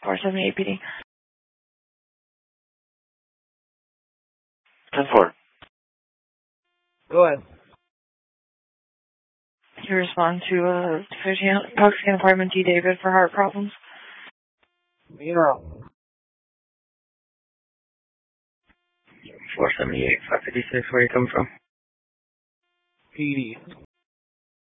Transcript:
478 PD. 10-4. Go ahead. You respond to Tuxcan Apartment D. David for heart problems. Zero. 478, 556, where are you coming from? PD.